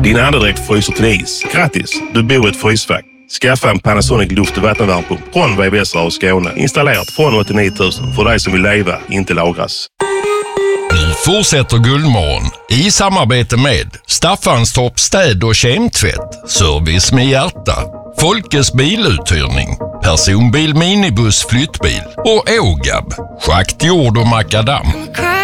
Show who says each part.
Speaker 1: Din andedräkt fryser till is. Grattis, du bor i ett frysfack. Skaffa en Panasonic luft- och vattenvärmepump från VVS Rör Skåne. Installerat från 89 000 för dig som vill leva, inte lagras.
Speaker 2: Nu fortsätter Guldmorgon i samarbete med Staffanstorp städ- och kemtvätt, service med hjärta, Folkes biluthyrning, personbil, minibuss, flyttbil och Ågab, schakt, jord och makadam.